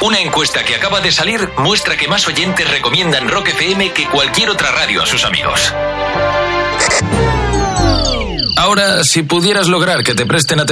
Una encuesta que acaba de salir muestra que más oyentes recomiendan Rock FM que cualquier otra radio a sus amigos. Ahora, si pudieras lograr que te presten atención